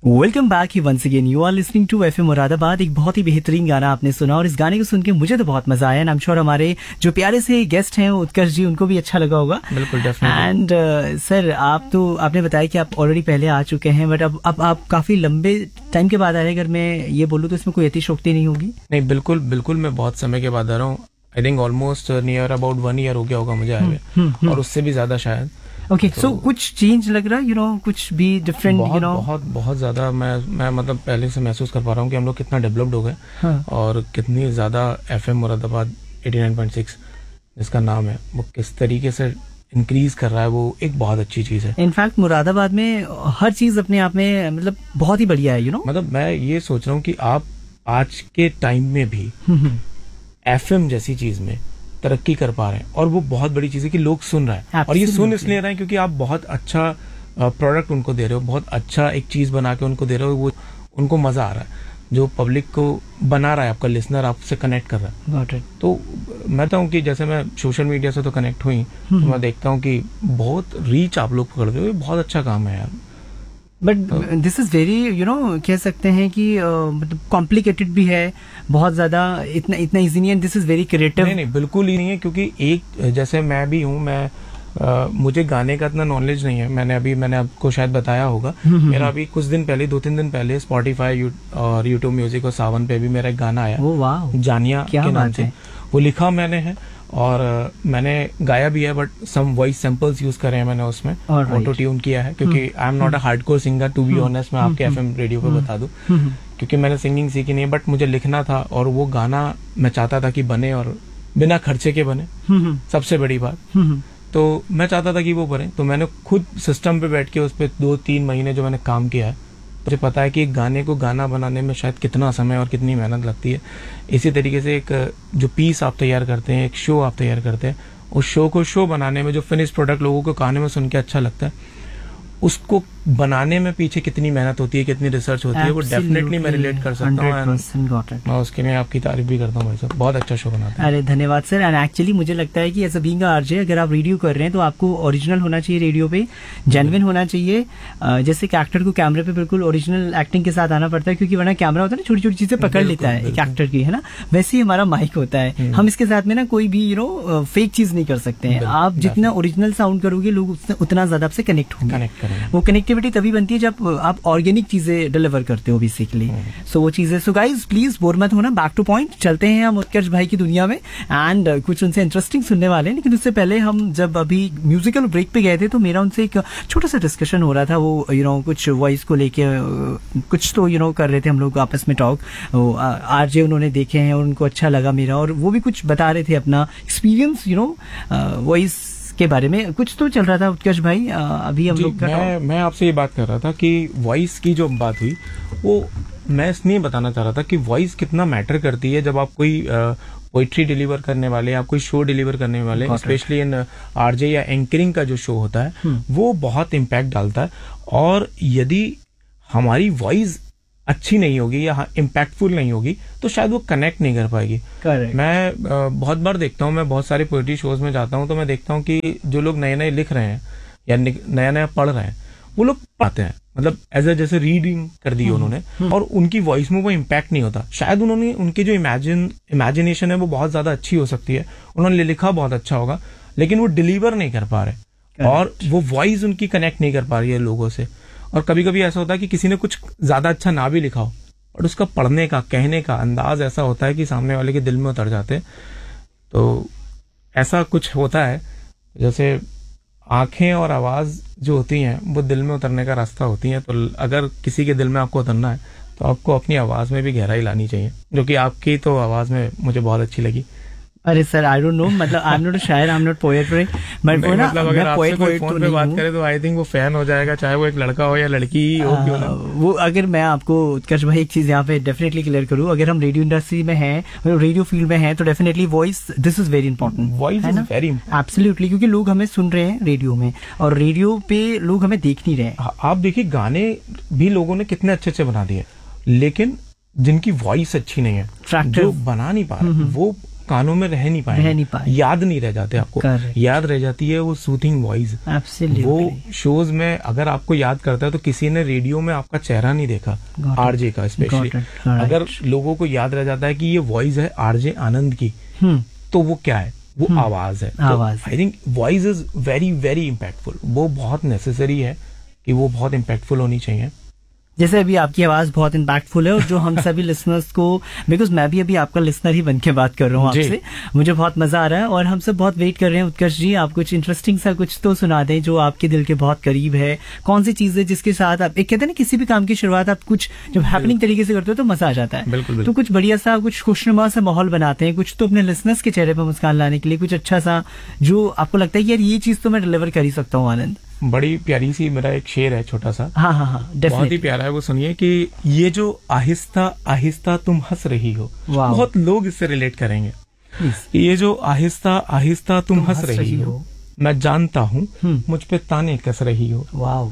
Welcome back he once again. You are listening to FM Moradabad. एक बहुत ही बेहतरीन गाना आपने सुना और इस गाने को सुन के मुझे तो बहुत मजा आया एंड आई एम श्योर हमारे जो प्यारे से गेस्ट हैं उत्कर्ष जी उनको भी अच्छा लगा होगा। बिल्कुल डेफिनेटली। एंड सर आपने बताया कि आप ऑलरेडी पहले आ चुके हैं बट अब आप काफी लंबे टाइम के बाद आ रहे हैं। अगर मैं ये बोलूँ तो इसमें कोई अतिशयोक्ति नहीं होगी? नहीं, बिल्कुल बिल्कुल, मैं बहुत समय के बाद आ रहा हूँ। I think almost near about 1 year हो गया होगा मुझे आए हुए, और उससे भी ज्यादा शायद। ओके, सो कुछ चेंज लग रहा है कुछ भी डिफरेंट बहुत ज्यादा मैं मतलब पहले से महसूस कर पा रहा हूँ कि हम लोग कितना डेवलप्ड हो गए। हाँ. और कितनी ज्यादा एफएम मुरादाबाद 89.6 जिसका नाम है वो किस तरीके से इंक्रीज कर रहा है, वो एक बहुत अच्छी चीज है। इनफैक्ट मुरादाबाद में हर चीज अपने आप में मतलब बहुत ही बढ़िया है मतलब मैं ये सोच रहा हूँ कि आप आज के टाइम में भी एफएम जैसी चीज में तरक्की कर पा रहे हैं, और वो बहुत बड़ी चीज है कि लोग सुन रहे हैं। और ये सुन इसलिए रहे हैं क्योंकि आप बहुत अच्छा प्रोडक्ट उनको दे रहे हो, बहुत अच्छा एक चीज बना के उनको दे रहे हो, वो उनको मजा आ रहा है। जो पब्लिक को बना रहा है, आपका लिसनर आपसे कनेक्ट कर रहा है। तो मैं कहता हूँ कि जैसे मैं सोशल मीडिया से तो कनेक्ट हुई, तो मैं देखता हूँ कि बहुत रीच आप लोग पकड़ते हो, ये बहुत अच्छा काम है यार। बट दिस इज वेरी कह सकते हैं कि मतलब कॉम्प्लिकेटेड भी है बहुत ज्यादा, इतना इजी नहीं है। This is very creative. नहीं, बिल्कुल ही नहीं है, क्योंकि एक जैसे मैं भी हूँ, मुझे गाने का इतना नॉलेज नहीं है। मैंने आपको शायद बताया होगा, मेरा अभी कुछ दिन पहले 2-3 दिन पहले स्पॉटिफाई और यूट्यूब म्यूजिक और सावन पे भी मेरा एक गाना आया, जानिया के नाम से। वो लिखा मैंने है और मैंने गाया भी है, but some voice samples use करे हैं मैंने उसमें, ऑटो ट्यून किया है, क्योंकि I am not a hardcore singer to be honest. मैं आपके एफएम रेडियो पे बता दूं, क्योंकि मैंने सिंगिंग सीखी नहीं है, बट मुझे लिखना था और वो गाना मैं चाहता था कि बने और बिना खर्चे के बने, सबसे बड़ी बात। तो मैं चाहता था कि वो बने, तो मैंने खुद सिस्टम पे बैठ के उस पर 2-3 महीने जो मैंने काम किया है। मुझे पता है कि एक गाने को गाना बनाने में शायद कितना समय और कितनी मेहनत लगती है। इसी तरीके से एक जो पीस आप तैयार करते हैं, एक शो आप तैयार करते हैं, उस शो को शो बनाने में जो फिनिश प्रोडक्ट लोगों को काने में सुन के अच्छा लगता है, उसको बनाने में पीछे कितनी मेहनत होती है, कितनी रिसर्च होती है, वो डेफिनेटली मैं रिलेट कर सकता हूँ। मैं उसके लिए आपकी तारीफ भी करता हूँ भाई साहब, बहुत अच्छा शो बनाते हैं। अरे धन्यवाद सर। एंड एक्चुअली मुझे लगता है कि एज अ बीइंग आरजे, अगर आप रेडियो कर रहे हैं तो आपको ओरिजिनल होना चाहिए, रेडियो पे जेन्युइन होना चाहिए। जैसे कि एक्टर को कैमरे पे बिल्कुल ओरिजिनल एक्टिंग के साथ आना पड़ता है, क्योंकि वरना कैमरा होता है ना, छोटी छोटी चीजें पकड़ लेता है एक एक्टर की, है ना। वैसे ही हमारा माइक होता है, हम इसके साथ में ना कोई भी फेक चीज नहीं कर सकते हैं। आप जितना ओरिजिनल साउंड करोगे, लोग उतना ज्यादा आपसे कनेक्ट होंगे। वो कनेक्टिविटी तभी बनती है जब आप ऑर्गेनिक चीजें डिलीवर करते हो बेसिकली। सो वो चीजें, सो गाइज प्लीज बोर मत होना, बैक टू पॉइंट चलते हैं हम उत्कर्ष भाई की दुनिया में एंड कुछ उनसे इंटरेस्टिंग सुनने वाले हैं। लेकिन उससे पहले हम जब अभी म्यूजिकल ब्रेक पे गए थे तो मेरा उनसे एक छोटा सा डिस्कशन हो रहा था। वो कुछ वॉइस को लेके कुछ तो कर रहे थे हम लोग आपस में टॉक। आरजे उन्होंने देखे हैं और उनको अच्छा लगा मेरा, और वो भी कुछ बता रहे थे अपना एक्सपीरियंस वॉइस के बारे में। कुछ तो चल रहा था उत्कर्ष भाई अभी हम लोग मैं आपसे ये बात कर रहा था कि वॉइस की जो बात हुई, वो मैं इसलिए बताना चाह रहा था कि वॉइस कितना मैटर करती है जब आप कोई पोइट्री डिलीवर करने वाले, आप कोई शो डिलीवर करने वाले, स्पेशली इन आरजे या एंकरिंग का जो शो होता है, वो बहुत इम्पैक्ट डालता है। और यदि हमारी वॉइस अच्छी नहीं होगी या इम्पैक्टफुल नहीं होगी तो शायद वो कनेक्ट नहीं कर पाएगी। मैं बहुत बार देखता हूँ, मैं बहुत सारे पोएट्री शोज में जाता हूँ, तो मैं देखता हूँ कि जो लोग नए नए लिख रहे हैं या नया नया पढ़ रहे हैं, वो लोग पढ़ते हैं, मतलब एज ए जैसे रीडिंग कर दी उन्होंने, और उनकी वॉइस में वो इम्पैक्ट नहीं होता। शायद उन्होंने उनकी जो इमेजिनेशन है वो बहुत ज्यादा अच्छी हो सकती है, उन्होंने लिखा बहुत अच्छा होगा, लेकिन वो डिलीवर नहीं कर पा रहे और वो वॉइस उनकी कनेक्ट नहीं कर पा रही है लोगों से। और कभी कभी ऐसा होता है कि किसी ने कुछ ज्यादा अच्छा ना भी लिखा हो, और उसका पढ़ने का, कहने का अंदाज ऐसा होता है कि सामने वाले के दिल में उतर जाते हैं। तो ऐसा कुछ होता है, जैसे आंखें और आवाज जो होती हैं वो दिल में उतरने का रास्ता होती हैं। तो अगर किसी के दिल में आपको उतरना है तो आपको अपनी आवाज में भी गहराई लानी चाहिए, जो कि आपकी तो आवाज में मुझे बहुत अच्छी लगी। अरे सर आई डोंट नो, मतलब आई एम नॉट अ शायर, I am not poetry, but वो ना अगर आपसे कोई फोन पे बात करे तो आई थिंक वो फैन हो जाएगा, चाहे वो एक लड़का हो या लड़की हो, क्यों ना। वो अगर मैं आपको उत्कर्ष भाई एक चीज यहाँ पे डेफिनेटली क्लियर करूँ, अगर हम रेडियो इंडस्ट्री में हैं, रेडियो फील्ड में हैं, तो definitely voice, this is very important, voice is very absolutely, क्योंकि लोग हमें सुन रहे हैं रेडियो में और रेडियो पे लोग हमें देख नहीं रहे। आप देखिए गाने भी लोगों ने कितने अच्छे अच्छे बना दिए, लेकिन जिनकी वॉइस अच्छी नहीं है, जो बना नहीं पा रहे, वो कानों में रह नहीं पाए, याद नहीं रह जाते आपको। याद रह जाती है वो सूथिंग वॉइस। वो शोज में अगर आपको याद करता है तो किसी ने रेडियो में आपका चेहरा नहीं देखा, आरजे का स्पेशली, अगर लोगों को याद रह जाता है कि ये वॉइस है आरजे आनंद की, तो वो क्या है, वो आवाज है। I think voice is very very impactful. वो बहुत नेसेसरी है कि वो बहुत इम्पैक्टफुल होनी चाहिए। जैसे अभी आपकी आवाज बहुत इम्पैक्टफुल है और जो हम सभी लिसनर्स को, बिकॉज मैं भी अभी आपका लिसनर ही बन के बात कर रहा हूँ आपसे, मुझे बहुत मजा आ रहा है और हम सब बहुत वेट कर रहे हैं। उत्कर्ष जी, आप कुछ इंटरेस्टिंग सा कुछ तो सुना दें जो आपके दिल के बहुत करीब है। कौन सी चीज है जिसके साथ आप, एक कहते हैं ना किसी भी काम की शुरुआत आप कुछ जब हैपनिंग तरीके से करते हो तो मजा आ जाता है। बिल्कुल। तो कुछ बढ़िया सा, कुछ खुशनुमा सा माहौल बनाते हैं, कुछ तो अपने लिसनर्स के चेहरे पर मुस्कान लाने के लिए कुछ अच्छा सा जो आपको लगता है कि यार ये चीज तो मैं डिलीवर कर ही सकता हूँ। आनंद, बड़ी प्यारी सी मेरा एक शेर है छोटा सा। हाँ, बहुत ही प्यारा है, वो सुनिए कि ये जो आहिस्ता आहिस्ता तुम हंस रही हो, बहुत लोग इससे रिलेट करेंगे। ये जो आहिस्ता आहिस्ता तुम हंस रही हो, मैं जानता हूँ मुझ पे ताने कस रही हो। वाह।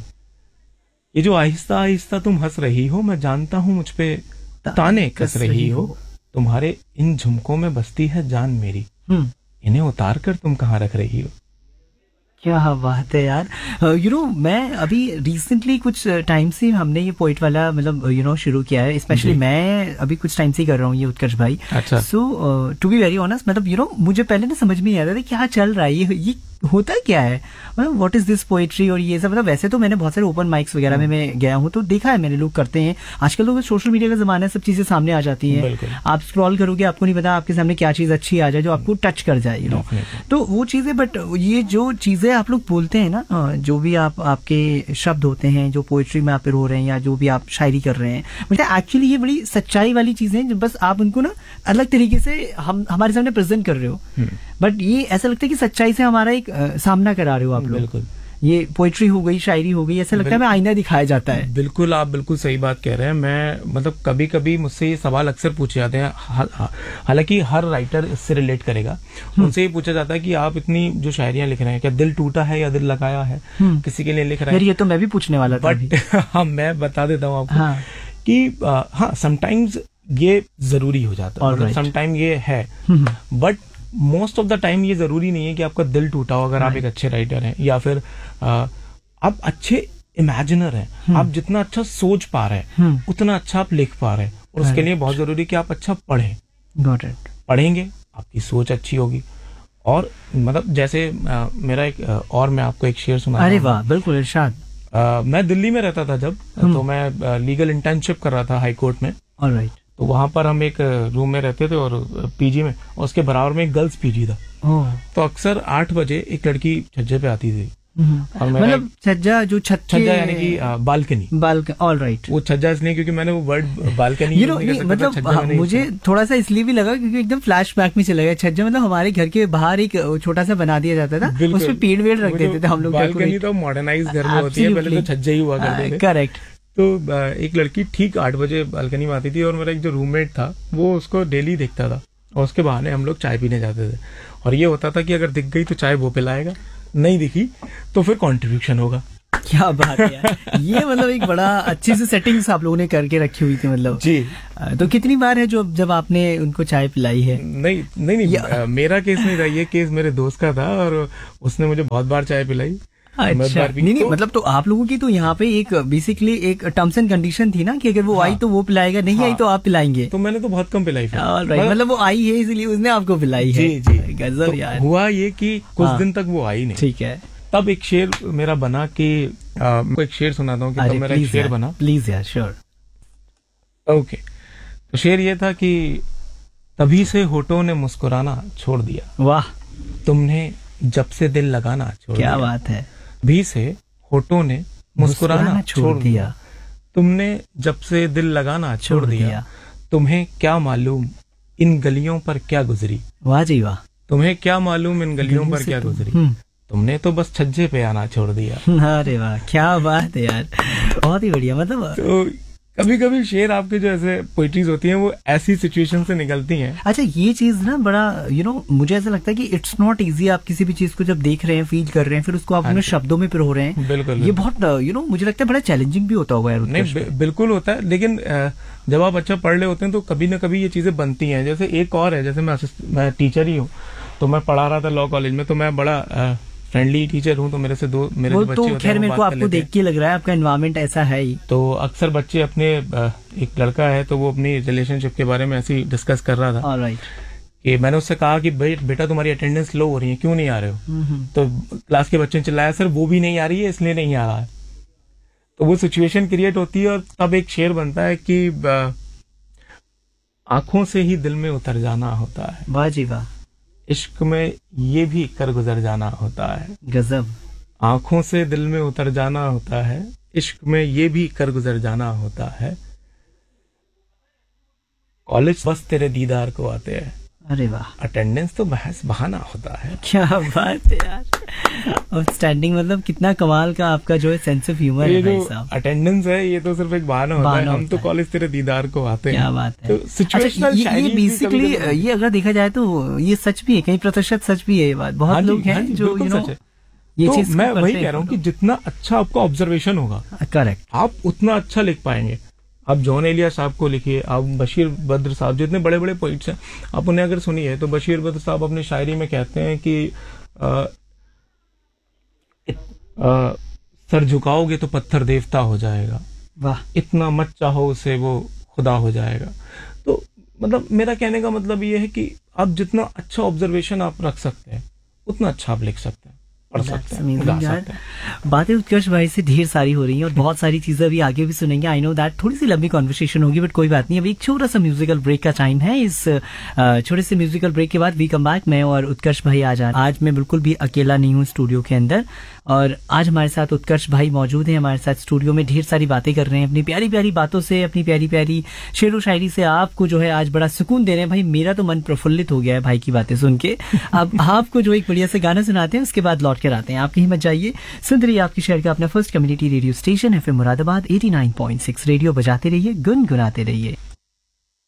ये जो आहिस्ता आहिस्ता तुम हंस रही हो, मैं जानता हूँ मुझ पे ताने कस रही हो, तुम्हारे इन झुमकों में बसती है जान मेरी, इन्हें उतार कर तुम कहाँ रख रही हो। क्या बात है यार। मैं अभी रिसेंटली कुछ टाइम से हमने ये पोइट वाला मतलब शुरू किया है, स्पेशली मैं अभी कुछ टाइम से ही कर रहा हूँ ये, उत्कर्ष भाई। अच्छा। सो टू बी वेरी ऑनेस्ट, मतलब मुझे पहले ना समझ में नहीं आता था क्या चल रहा है, ये होता क्या है, मतलब व्हाट इज दिस पोएट्री और ये सब। मतलब वैसे तो मैंने बहुत सारे ओपन माइक्स वगैरह में मैं गया हूँ तो देखा है मैंने, लोग करते हैं। आजकल लोग सोशल मीडिया का जमाना है, सब चीजें सामने आ जाती हैं, आप स्क्रॉल करोगे आपको नहीं पता आपके सामने क्या चीज अच्छी आ जाए जो आपको टच कर जाए, तो वो चीजें। बट ये जो चीजें आप लोग बोलते हैं ना, जो भी आपके शब्द होते हैं जो पोएट्री में आप हो रहे हैं या जो भी आप शायरी कर रहे हैं, मुझे एक्चुअली ये बड़ी सच्चाई वाली चीजें हैं, बस आप उनको ना अलग तरीके से हमारे सामने प्रेजेंट कर रहे हो, बट ये ऐसा लगता है कि सच्चाई से हमारा एक सामना करा रहे हो आप लोग। बिल्कुल। ये पोइट्री हो गई, शायरी हो गई, ऐसा लगता है हमें आईना दिखाया जाता है। बिल्कुल, आप बिल्कुल सही बात कह रहे हैं। मैं मतलब कभी कभी मुझसे ये सवाल अक्सर पूछे जाते हैं, हालांकि हर राइटर इससे रिलेट करेगा। उनसे ये पूछा जाता है कि आप इतनी जो शायरियां लिख रहे हैं, क्या दिल टूटा है या दिल लगाया है, किसी के लिए लिख रहे हैं? ये तो मैं भी पूछने वाला था। बट हाँ, मैं बता देता हूँ आपको कि हाँ, समटाइम्स ये जरूरी हो जाता है, समटाइम ये है, but most of the time ये जरूरी नहीं है कि आपका दिल टूटा हो अगर आप एक अच्छे राइटर हैं, या फिर आप अच्छे इमेजिनर हैं। आप जितना अच्छा सोच पा रहे हैं उतना अच्छा आप लिख पा रहे हैं, और उसके लिए बहुत जरूरी कि आप अच्छा पढ़ें। पढ़ेंगे आपकी सोच अच्छी होगी। और मतलब जैसे मेरा एक और मैं आपको एक शेर सुना। अरे वाह, बिल्कुल इरशाद। मैं दिल्ली में रहता था जब, तो मैं लीगल इंटर्नशिप कर रहा था हाई कोर्ट में। ऑलराइट। तो वहां पर हम एक रूम में रहते थे और पीजी में, और उसके बराबर में एक गर्ल्स पीजी था। तो अक्सर 8 बजे एक लड़की छज्जे पे आती थी, और मतलब छज्जा जो छज्जा यानी कि बालकनी। ऑलराइट। वो छज्जा इसलिए क्योंकि मैंने वो वर्ड बालकनी मतलब मुझे थोड़ा सा इसलिए भी लगा क्योंकि एकदम फ्लैशबैक में चला गया। छज्जा मतलब हमारे घर के बाहर एक छोटा सा बना दिया जाता था, उसमें पेड़ वेड़ रख देते थे हम लोग। बालकनी तो मॉडर्नाइज घर में होती है, पहले तो छज्जा ही हुआ करते थे। करेक्ट। तो एक लड़की ठीक 8 बजे बालकनी में आती थी, और मेरा एक जो रूममेट था वो उसको डेली देखता था, और उसके बहाने हम लोग चाय पीने जाते थे। और ये होता था कि अगर दिख गई तो चाय वो पिलाएगा, नहीं दिखी तो फिर कंट्रीब्यूशन होगा। क्या बात है यार। ये मतलब एक बड़ा अच्छी सी सेटिंग्स आप लोगों ने करके रखी हुई थी मतलब। जी। तो कितनी बार है जब आपने उनको चाय पिलाई है? नहीं, मेरा केस नहीं था, ये केस मेरे दोस्त का था, और उसने मुझे बहुत बार चाय पिलाई। अच्छा। नहीं, मतलब तो आप लोगों की तो यहाँ पे एक बेसिकली एक टर्म्स एंड कंडीशन थी ना कि अगर वो आई तो वो पिलाएगा, नहीं आई तो आप पिलाएंगे। तो मैंने तो बहुत कम पिलाई। मतलब वो आई है इसलिए उसने आपको पिलाई है। जी। गजब यार। हुआ ये कि कुछ दिन तक वो आई नहीं। ठीक है। तब एक शेर मेरा बना कि एक शेर सुनाता हूँ कि तब मेरा एक शेर बना। प्लीज यार, श्योर। ओके। तो शेर ये था कि तभी से होठों ने मुस्कुराना छोड़ दिया। वाह। तुमने जब से दिल लगाना छोड़ दिया। क्या बात है। भी से होठों ने मुस्कुराना छोड़ दिया। तुमने जब से दिल लगाना छोड़ दिया। तुम्हें क्या मालूम इन गलियों पर क्या गुजरी। वाह जी वाह। तुम्हें क्या मालूम इन गलियों पर क्या गुजरी। तुमने तो बस छज्जे पे आना छोड़ दिया। अरे वाह, क्या बात है यार, बहुत ही बढ़िया। मतलब तो कभी कभी शेर आपके जो ऐसे पोइट्रीज होती हैं वो ऐसी सिचुएशन से निकलती हैं। अच्छा, ये चीज ना बड़ा मुझे ऐसा लगता है कि इट्स नॉट इजी। आप किसी भी चीज को जब देख रहे हैं, फील कर रहे हैं, फिर उसको आप अपने शब्दों में पिरो रहे हैं। बिल्कुल, ये बहुत मुझे लगता है बड़ा चैलेंजिंग भी होता होगा यार। नहीं, बिल्कुल होता है, लेकिन जब आप अच्छा पढ़ रहे होते हैं तो कभी ना कभी ये चीजें बनती हैं। जैसे एक और है, जैसे मैं टीचर ही हूँ, तो मैं पढ़ा रहा था लॉ कॉलेज में, तो मैं बड़ा फ्रेंडली टीचर हूँ, तो मेरे जो बच्चे होते हैं, खैर मेरे को आपको देख के लग रहा है आपका एनवायरनमेंट ऐसा है ही। तो अक्सर बच्चे अपने, एक लड़का है तो वो अपनी रिलेशनशिप के बारे में ऐसे ही डिस्कस कर रहा था। ऑलराइट। कि मैंने उससे कहा कि बेटा तुम्हारी अटेंडेंस लो हो रही है, क्यों नहीं आ रहे हो? तो क्लास के बच्चे ने चिल्लाया, सर वो भी नहीं आ रही है इसलिए नहीं आ रहा है। तो वो सिचुएशन क्रिएट होती है और तब एक शेर बनता है कि आंखों से ही दिल में उतर जाना होता है। वाह जी वाह। इश्क में ये भी कर गुजर जाना होता है। गजब। आंखों से दिल में उतर जाना होता है, इश्क में ये भी कर गुजर जाना होता है। कॉलेज बस तेरे दीदार को आते हैं। अरे वाह। अटेंडेंस तो महज बहाना होता है। क्या बात है यार। आउटस्टैंडिंग। मतलब कितना कमाल का आपका जो है सेंस ऑफ ह्यूमर है भाई साहब। अटेंडेंस है ये तो सिर्फ एक बहाना होता है। हम तो कॉलेज तेरे दीदार को आते हैं। क्या बात है। तो सिचुएशनल ये बेसिकली ये अगर देखा जाए तो ये सच भी है, कई प्रतिशत सच भी है ये बात। बहुत लोग हैं जो ये चीज मैं वही कह रहा हूँ कि जितना अच्छा आपका ऑब्जर्वेशन होगा, करेक्ट, आप उतना अच्छा लिख पाएंगे। आप जॉन एलिया साहब को लिखिए, आप बशीर बद्र साहब, जितने बड़े बड़े पोइट्स हैं, आप उन्हें अगर सुनिए तो बशीर बद्र साहब अपनी शायरी में कहते हैं कि सर झुकाओगे तो पत्थर देवता हो जाएगा। वाह। इतना मत चाहो उसे वो खुदा हो जाएगा। तो मतलब मेरा कहने का मतलब ये है कि आप जितना अच्छा ऑब्जर्वेशन आप रख सकते हैं उतना अच्छा आप लिख सकते हैं, पढ़ सकते हैं, गा सकते हैं। बातें उत्कर्ष भाई से ढेर सारी हो रही हैं और बहुत सारी चीजें अभी आगे भी सुनेंगे। आई नो दैट थोड़ी सी लंबी कॉन्वर्सेशन होगी, बट कोई बात नहीं। अभी एक छोटा सा म्यूजिकल ब्रेक का टाइम है। इस छोटे से म्यूजिकल ब्रेक के बाद वी कम बैक। मैं और उत्कर्ष भाई आज मैं बिल्कुल भी अकेला नहीं हूँ स्टूडियो के अंदर, और आज हमारे साथ उत्कर्ष भाई मौजूद हैं हमारे साथ स्टूडियो में। ढेर सारी बातें कर रहे हैं, अपनी प्यारी प्यारी बातों से, अपनी प्यारी प्यारी शेरो शायरी से आपको जो है आज बड़ा सुकून दे रहे हैं। भाई मेरा तो मन प्रफुल्लित हो गया है भाई की बातें सुन के। अब आपको जो एक बढ़िया से गाना सुनाते हैं, उसके बाद लौट कर आते हैं। आप कहीं मत जाइए, सुनते रहिए आपकी शहर का अपना first community radio station FM Moradabad 89.6 radio. बजाते रहिए, गुनगुनाते रहिए।